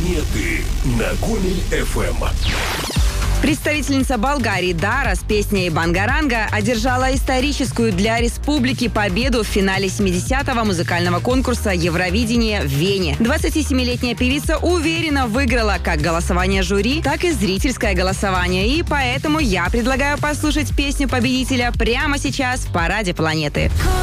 Планеты на Гомель-ФМ. Представительница Болгарии Дара с песней «Бангаранга» одержала историческую для республики победу в финале 70-го музыкального конкурса «Евровидение» в Вене. 27-летняя певица уверенно выиграла как голосование жюри, так и зрительское голосование. И поэтому я предлагаю послушать песню победителя прямо сейчас в Параде Планеты.